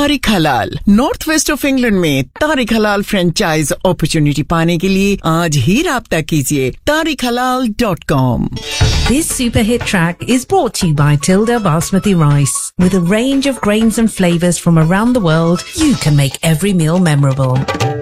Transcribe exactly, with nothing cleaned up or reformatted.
तारिक हलाल, north west of England में तारिक हलाल फ्रेंचाइज अपॉर्चुनिटी पाने के लिए आज ही राब्ता कीजिए तारिक हलाल dot com. This super hit track is brought to you by Tilda Basmati Rice. With a range of grains and flavors from around the world, you can make every meal memorable.